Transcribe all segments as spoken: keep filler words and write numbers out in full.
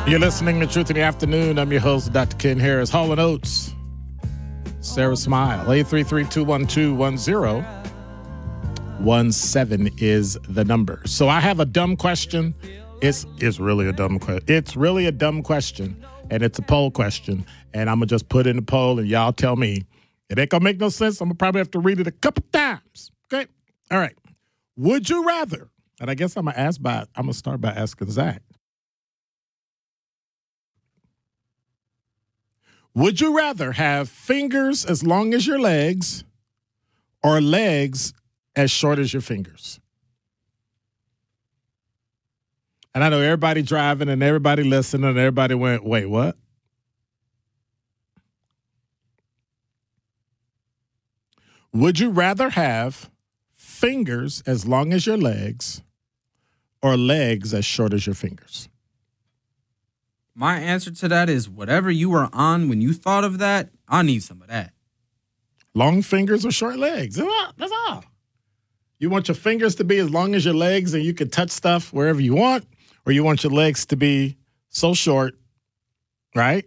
You're listening to Truth in the Afternoon. I'm your host, Doctor Ken Harris. Hall and Oates. Sarah Smile. eight three three, two one two, one zero one seven is the number. So I have a dumb question. It's, it's really a dumb question. It's really a dumb question. And it's a poll question. And I'm going to just put in the poll and y'all tell me. It ain't going to make no sense. I'm going to probably have to read it a couple times. Okay? All right. Would you rather? And I guess I'm going to ask by, I'm going to start by asking Zach. Would you rather have fingers as long as your legs or legs as short as your fingers? And I know everybody driving and everybody listening and everybody went, wait, what? Would you rather have fingers as long as your legs or legs as short as your fingers? My answer to that is whatever you were on when you thought of that, I need some of that. Long fingers or short legs. That's all. That's all. You want your fingers to be as long as your legs and you can touch stuff wherever you want, or you want your legs to be so short, right?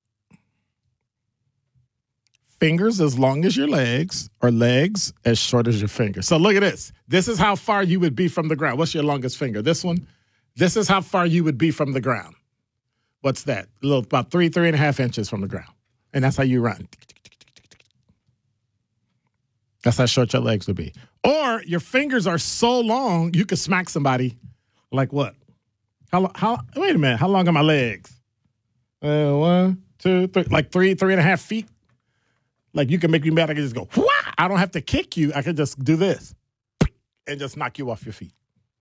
Fingers as long as your legs or legs as short as your fingers. So look at this. This is how far you would be from the ground. What's your longest finger? This one? This is how far you would be from the ground. What's that? A little, about three, three and a half inches from the ground. And that's how you run. That's how short your legs would be. Or your fingers are so long, you could smack somebody like what? How, how, wait a minute. How long are my legs? Uh, one, two, three, like three, three and a half feet. Like you can make me mad. I can just go, whah! I don't have to kick you. I can just do this and just knock you off your feet.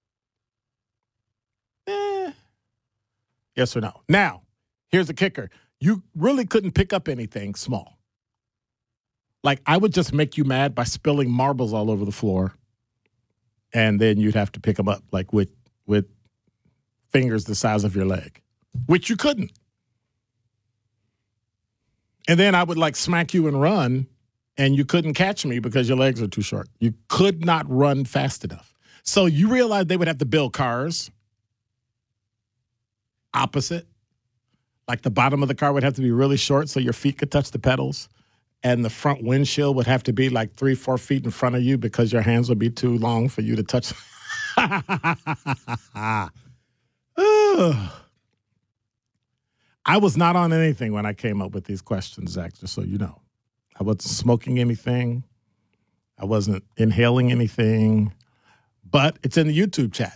Eh. Yes or no? Now, here's the kicker. You really couldn't pick up anything small. Like, I would just make you mad by spilling marbles all over the floor, and then you'd have to pick them up, like, with with fingers the size of your leg, which you couldn't. And then I would, like, smack you and run, and you couldn't catch me because your legs are too short. You could not run fast enough. So you realize they would have to build cars opposite. Like the bottom of the car would have to be really short so your feet could touch the pedals. And the front windshield would have to be like three, four feet in front of you because your hands would be too long for you to touch. I was not on anything when I came up with these questions, Zach, just so you know. I wasn't smoking anything. I wasn't inhaling anything. But it's in the YouTube chat.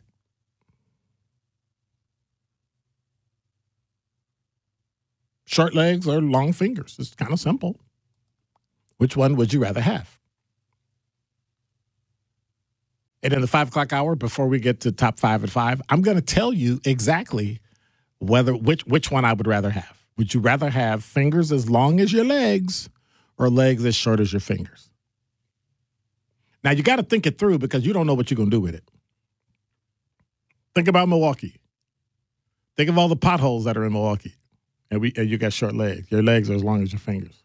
Short legs or long fingers. It's kind of simple. Which one would you rather have? And in the five o'clock hour, before we get to top five at five, I'm going to tell you exactly whether which which one I would rather have. Would you rather have fingers as long as your legs or legs as short as your fingers? Now, you got to think it through because you don't know what you're going to do with it. Think about Milwaukee. Think of all the potholes that are in Milwaukee. And we and you got short legs. Your legs are as long as your fingers.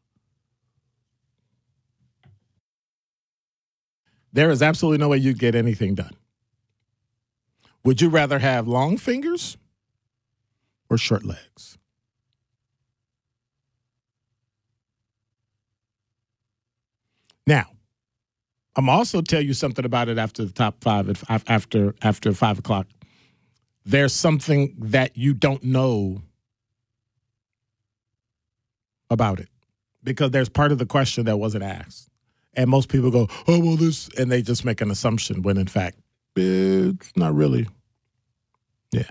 There is absolutely no way you get anything done. Would you rather have long fingers or short legs? Now, I'm also tell you something about it after the top five, after after five o'clock. There's something that you don't know about it because there's part of the question that wasn't asked. And most people go, oh, well, this, and they just make an assumption when in fact, it's not really. Yeah.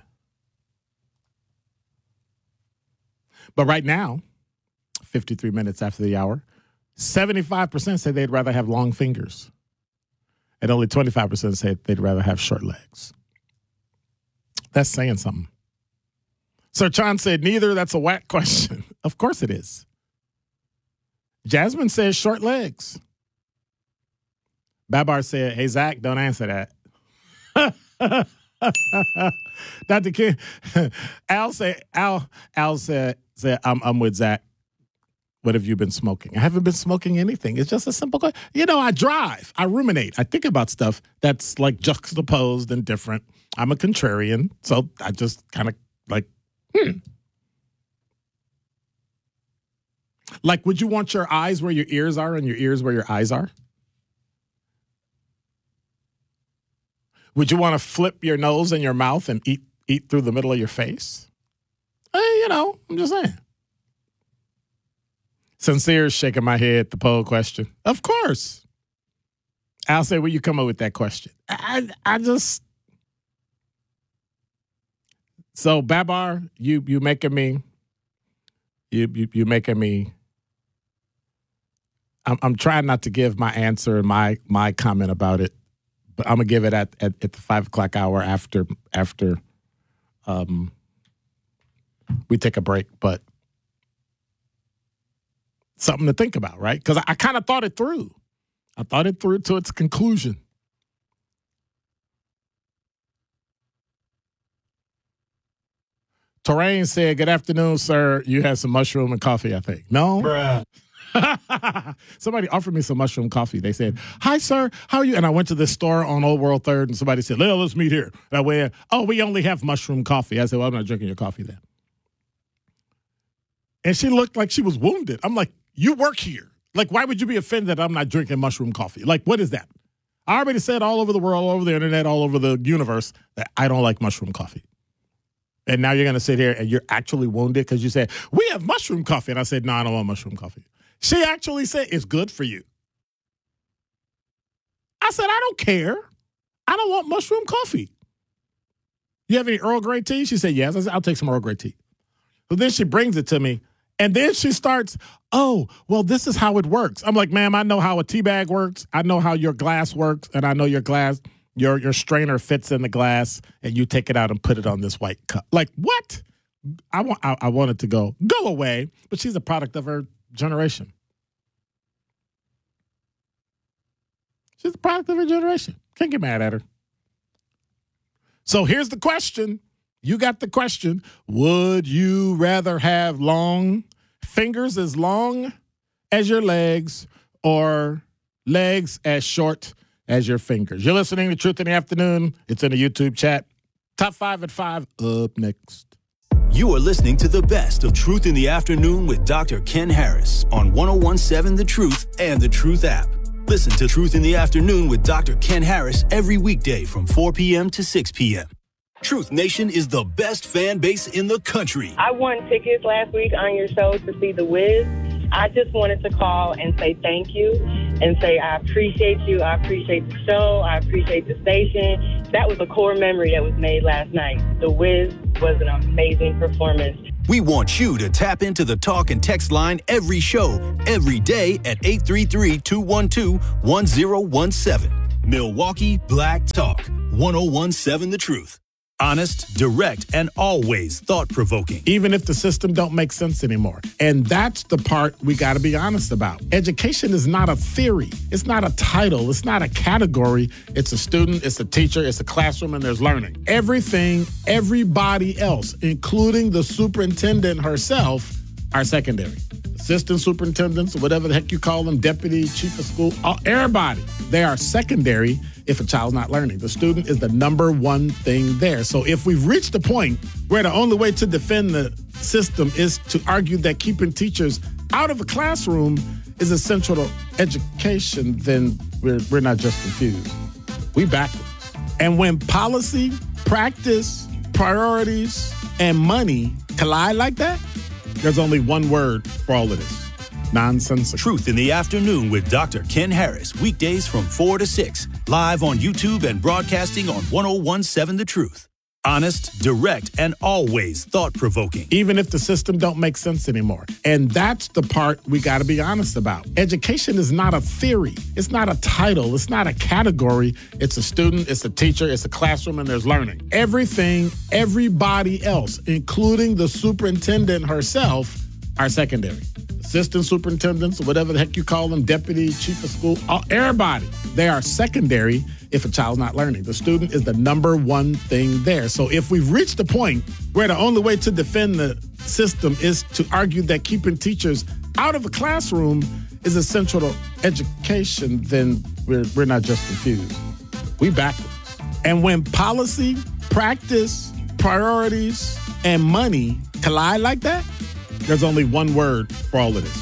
But right now, fifty-three minutes after the hour, seventy-five percent say they'd rather have long fingers. And only twenty-five percent say they'd rather have short legs. That's saying something. Sir Chan said, neither. That's a whack question. Of course it is. Jasmine says short legs. Babar said, hey, Zach, don't answer that. Doctor King, Al said, Al, Al said, said I'm, I'm with Zach. What have you been smoking? I haven't been smoking anything. It's just a simple question. You know, I drive. I ruminate. I think about stuff that's like juxtaposed and different. I'm a contrarian, so I just kind of like, hmm, Like, would you want your eyes where your ears are and your ears where your eyes are? Would you want to flip your nose and your mouth and eat eat through the middle of your face? Hey, you know, I'm just saying. Sincere shaking my head, the poll question. Of course. I'll say, where you come up with that question? I, I just... So, Babar, you you making me... You you, you making me... I'm, I'm trying not to give my answer and my my comment about it, but I'm gonna give it at, at, at the five o'clock hour after after um we take a break. But something to think about, right? Because I, I kind of thought it through. I thought it through to its conclusion. Terrain said, "Good afternoon, sir. You had some mushroom and coffee, I think." No? Bruh. Somebody offered me some mushroom coffee. They said, "Hi, sir. How are you?" And I went to this store on Old World Third, and somebody said, "Well, let's meet here." That way, oh, we only have mushroom coffee. I said, "Well, I'm not drinking your coffee then." And she looked like she was wounded. I'm like, "You work here. Like, why would you be offended that I'm not drinking mushroom coffee? Like, what is that?" I already said all over the world, all over the internet, all over the universe that I don't like mushroom coffee. And now you're going to sit here and you're actually wounded because you said, "We have mushroom coffee." And I said, "No, I don't want mushroom coffee." She actually said, "It's good for you." I said, "I don't care. I don't want mushroom coffee." "You have any Earl Grey tea?" She said, "Yes." I said, "I'll take some Earl Grey tea." So then she brings it to me. And then she starts, "Oh, well, this is how it works." I'm like, "Ma'am, I know how a tea bag works. I know how your glass works. And I know your glass, your, your strainer fits in the glass. And you take it out and put it on this white cup." Like, what? I, want, I, I wanted to go, go away. But she's a product of her generation. She's a product of her generation. Can't get mad at her. So here's the question. You got the question. Would you rather have long fingers as long as your legs or legs as short as your fingers? You're listening to Truth in the Afternoon. It's in the YouTube chat. Top five at five up next. You are listening to the best of Truth in the Afternoon with Doctor Ken Harris on one oh one point seven The Truth and The Truth app. Listen to Truth in the Afternoon with Doctor Ken Harris every weekday from four p.m. to six p.m. Truth Nation is the best fan base in the country. I won tickets last week on your show to see The Wiz. I just wanted to call and say thank you and say I appreciate you. I appreciate the show. I appreciate the station. That was a core memory that was made last night. The Wiz was an amazing performance. We want you to tap into the talk and text line every show, every day at eight three three, two one two, one oh one seven. Milwaukee Black Talk, one oh one point seven The Truth. Honest, direct, and always thought-provoking. Even if the system don't make sense anymore. And that's the part we got to be honest about. Education is not a theory. It's not a title. It's not a category. It's a student, it's a teacher, it's a classroom, and there's learning. Everything, everybody else, including the superintendent herself, are secondary. Assistant superintendents, or whatever the heck you call them, deputy, chief of school, all, everybody, they are secondary if a child's not learning. The student is the number one thing there. So if we've reached the point where the only way to defend the system is to argue that keeping teachers out of a classroom is essential to education, then we're we're not just confused. We backwards. And when policy, practice, priorities, and money collide like that, there's only one word for all of this. Nonsense. Truth in the Afternoon with Doctor Ken Harris, weekdays from four to six, live on YouTube and broadcasting on one oh one point seven The Truth. Honest, direct, and always thought-provoking. Even if the system don't make sense anymore. And that's the part we got to be honest about. Education is not a theory. It's not a title. It's not a category. It's a student, it's a teacher, it's a classroom, and there's learning. Everything, everybody else, including the superintendent herself, are secondary. Assistant superintendents, or whatever the heck you call them, deputy, chief of school, all, everybody, they are secondary if a child's not learning. The student is the number one thing there. So if we've reached the point where the only way to defend the system is to argue that keeping teachers out of a classroom is essential to education, then we're we're not just confused. We backwards. And when policy, practice, priorities, and money collide like that, there's only one word for all of this.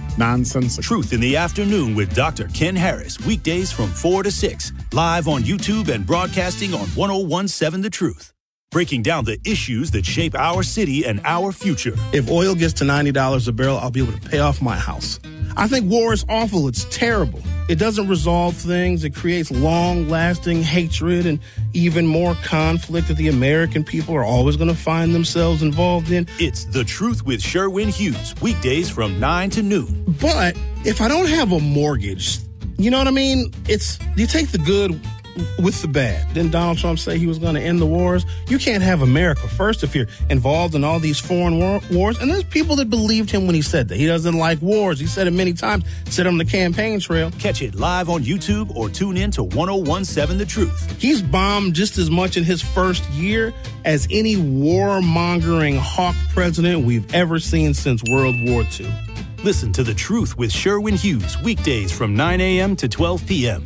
nonsensical. Truth in the Afternoon with Doctor Ken Harris. Weekdays from four to six. Live on YouTube and broadcasting on one oh one seven The Truth. Breaking down the issues that shape our city and our future. If oil gets to ninety dollars a barrel, I'll be able to pay off my house. I think war is awful. It's terrible. It doesn't resolve things. It creates long-lasting hatred and even more conflict that the American people are always going to find themselves involved in. It's The Truth with Sherwin Hughes. Weekdays from nine to noon. But if I don't have a mortgage, you know what I mean? It's, you take the good with the bad. Didn't Donald Trump say he was going to end the wars? You can't have America first if you're involved in all these foreign war- wars. And there's people that believed him when he said that. He doesn't like wars. He said it many times. Said it on the campaign trail. Catch it live on YouTube or tune in to one oh one seven The Truth. He's bombed just as much in his first year as any warmongering hawk president we've ever seen since World War Two. Listen to The Truth with Sherwin Hughes. Weekdays from nine a.m. to twelve p.m.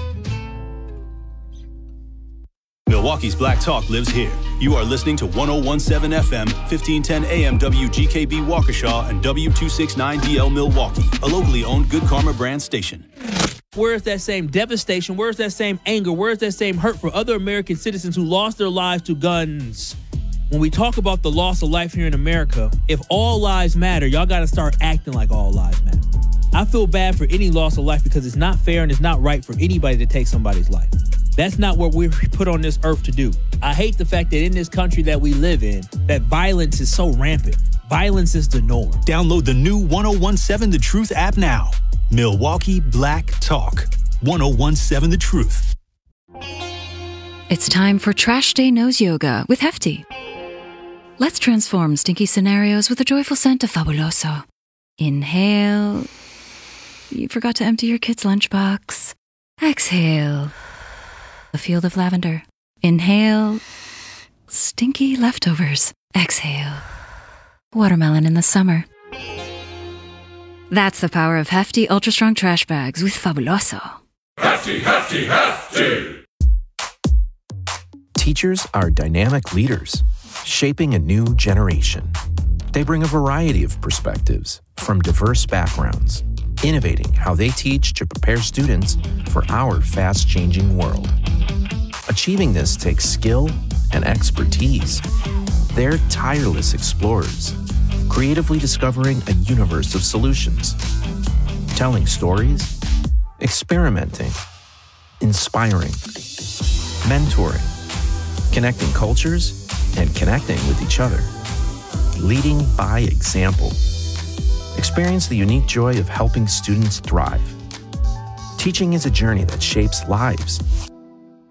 Milwaukee's Black Talk lives here. You are listening to one oh one seven F M, fifteen ten A M W G K B Waukesha and W two sixty-nine D L Milwaukee, a locally owned Good Karma brand station. Where is that same devastation? Where is that same anger? Where is that same hurt for other American citizens who lost their lives to guns? When we talk about the loss of life here in America, if all lives matter, y'all got to start acting like all lives matter. I feel bad for any loss of life because it's not fair and it's not right for anybody to take somebody's life. That's not what we're put on this earth to do. I hate the fact that in this country that we live in, that violence is so rampant. Violence is the norm. Download the new one oh one seven The Truth app now. Milwaukee Black Talk. one oh one seven The Truth. It's time for Trash Day Nose Yoga with Hefty. Let's transform stinky scenarios with a joyful scent of Fabuloso. Inhale. You forgot to empty your kid's lunchbox. Exhale. A field of lavender. Inhale. Stinky leftovers. Exhale. Watermelon in the summer. That's the power of Hefty Ultra Strong Trash Bags with Fabuloso. Hefty, hefty, hefty! Teachers are dynamic leaders, shaping a new generation. They bring a variety of perspectives from diverse backgrounds, innovating how they teach to prepare students for our fast-changing world. Achieving this takes skill and expertise. They're tireless explorers, creatively discovering a universe of solutions, telling stories, experimenting, inspiring, mentoring, connecting cultures, and connecting with each other, leading by example. Experience the unique joy of helping students thrive. Teaching is a journey that shapes lives,